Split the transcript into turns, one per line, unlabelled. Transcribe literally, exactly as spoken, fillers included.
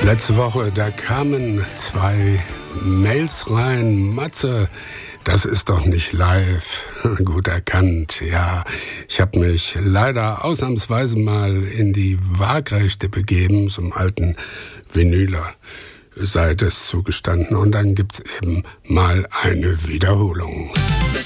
Letzte Woche, da kamen zwei Mails rein. Matze, das ist doch nicht live. Gut erkannt, ja. Ich habe mich leider ausnahmsweise mal in die Waagrechte begeben, zum alten Vinyler, sei es zugestanden. Und dann gibt's eben mal eine Wiederholung.